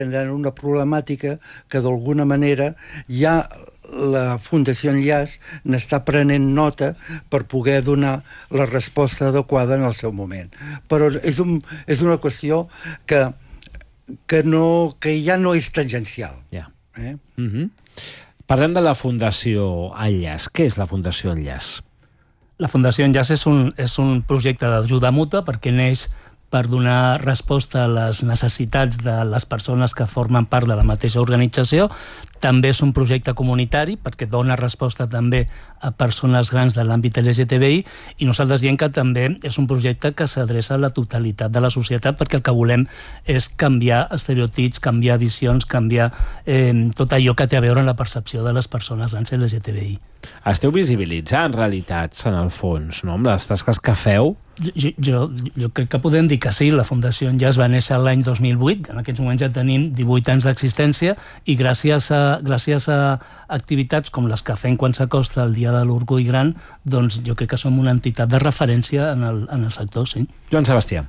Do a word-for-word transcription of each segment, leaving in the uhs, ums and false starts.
tenen una problemàtica que d'alguna manera ja la Fundació Enllaç n'està prenent nota per poder donar la resposta adequada en el seu moment. Però és, un, és una qüestió que, que, no, que ja no és tangencial. Ja. Eh? Mm-hmm. Parlem de la Fundació Enllaç. Què és la Fundació Enllaç? La Fundació Enllaç és un, és un projecte d'ajuda mútua perquè neix per donar resposta a les necessitats de les persones que formen part de la mateixa organització. També és un projecte comunitari perquè dona resposta també a persones grans de l'àmbit L G T B I i nosaltres diem que també és un projecte que s'adreça a la totalitat de la societat perquè el que volem és canviar estereotips, canviar visions, canviar eh, tot allò que té a veure amb la percepció de les persones grans L G T B I. Esteu visibilitzant realitats, en el fons, no? Amb les tasques que feu. Jo, jo, jo crec que podem dir que sí. La Fundació Enllaç va néixer l'any dos mil vuit, en aquests moments ja tenim divuit anys d'existència i gràcies a, gràcies a activitats com les que fem quan s'acosta el Dia de l'Orgull Gran, doncs jo crec que som una entitat de referència en el, en el sector, sí. Joan Sebastià.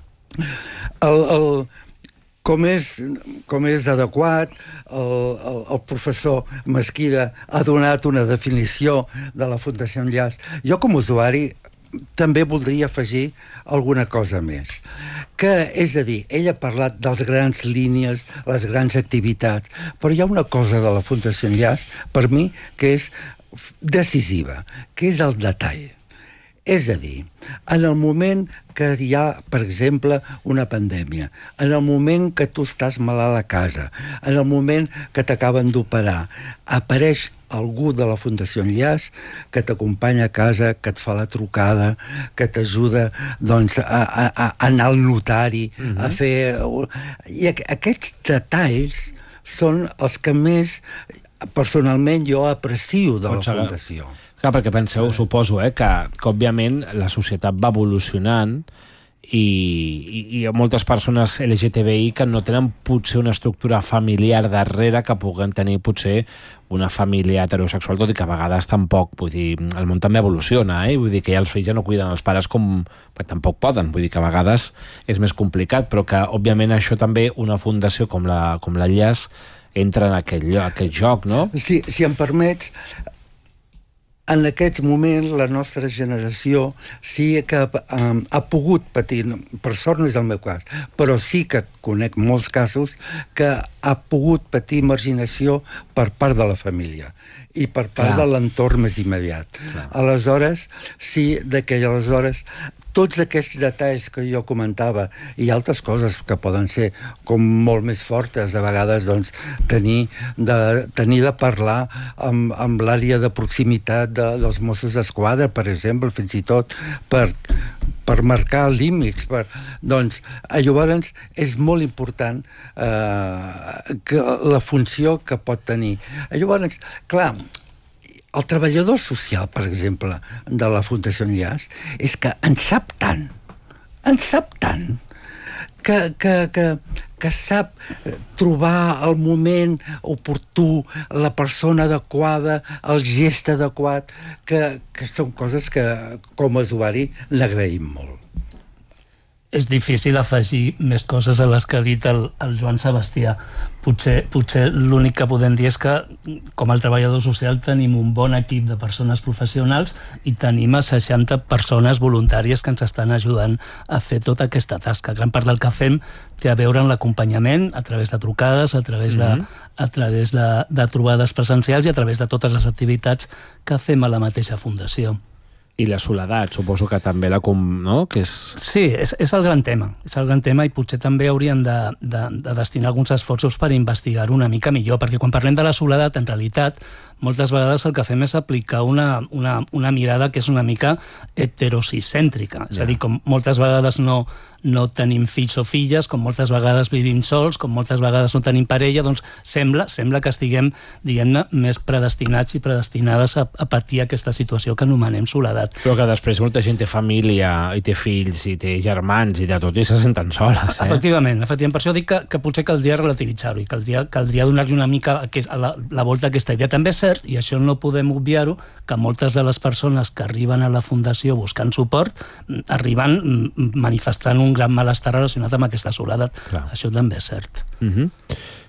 El, el, com, és, com és adequat, el, el, el professor Mesquida ha donat una definició de la Fundació Enllaç. Jo com a usuari també voldria afegir alguna cosa més. Que, és a dir, ell ha parlat de les grans línies, les grans activitats, però hi ha una cosa de la Fundació Enllaç, per mi, que és decisiva, que és el detall. És a dir, en el moment que hi ha, per exemple, una pandèmia, en el moment que tu estàs malalt a casa, en el moment que t'acaben d'operar, apareix algú de la Fundació Enllaç que t'acompanya a casa, que et fa la trucada, que t'ajuda doncs, a, a, a anar al notari, uh-huh. a fer... I aquests detalls són els que més personalment jo aprecio de la Fundació. Clar, perquè penseu, suposo, eh, que, que òbviament la societat va evolucionant i, i, i hi ha moltes persones L G T B I que no tenen potser una estructura familiar darrere que puguen tenir potser una família heterosexual, tot i que a vegades tampoc, vull dir, el món també evoluciona, eh? Vull dir que ja els fills ja no cuiden els pares com tampoc poden, vull dir que a vegades és més complicat, però que òbviament això també una fundació com la, com la Enllaç entra en aquest, aquest joc, no? Si, si em permets, en aquest moment la nostra generació sí que um, ha pogut patir, per sort no és el meu cas, però sí que conec molts casos que ha pogut patir marginació per part de la família i per part Clar. de l'entorn més immediat. Clar. Aleshores, sí, d'aquelles aleshores tots aquests detalls que jo comentava i altres coses que poden ser com molt més fortes, a vegades doncs, tenir, de, tenir de parlar amb, amb l'àrea de proximitat de, dels Mossos d'Esquadra, per exemple, fins i tot per, per marcar límits. Per, doncs, llavors és molt important eh, que la funció que pot tenir. Llavors, clar, el treballador social, per exemple, de la Fundació Enllaç, és que en sap tant, en sap tant, que, que, que, que sap trobar el moment oportú, la persona adequada, el gest adequat, que, que són coses que, com a usuari, n'agraïm molt. És difícil afegir més coses a les que ha dit el, el Joan Sebastià. Potser, potser l'únic que podem dir és que, com a treballador social, tenim un bon equip de persones professionals i tenim a seixanta persones voluntàries que ens estan ajudant a fer tota aquesta tasca. Gran part del que fem té a veure amb l'acompanyament a través de trucades, a través de, mm-hmm. a través de, de trobades presencials i a través de totes les activitats que fem a la mateixa fundació. I la soledat, suposo que també la... No? Que és... Sí, és, és el gran tema. És el gran tema i potser també hauríem de, de, de destinar alguns esforços per investigar-ho una mica millor, perquè quan parlem de la soledat, en realitat, moltes vegades el que fem és aplicar una, una, una mirada que és una mica heterosicèntrica. És ja. a dir, com moltes vegades no, no tenim fills o filles, com moltes vegades vivim sols, com moltes vegades no tenim parella, doncs sembla, sembla que estiguem, diguem-ne, més predestinats i predestinades a, a patir aquesta situació que anomenem soledat. Però que després molta gent té família i té fills i té germans i de tot i se senten soles, eh? Efectivament, efectivament. Per això dic que, que potser caldria relativitzar-ho i caldria, caldria donar-li una mica a la, la volta a aquesta idea. També és cert, i això no podem obviar-ho, que moltes de les persones que arriben a la Fundació buscant suport arriben manifestant un gran malestar relacionat amb aquesta soledat. Clar. Això també és cert. Uh-huh.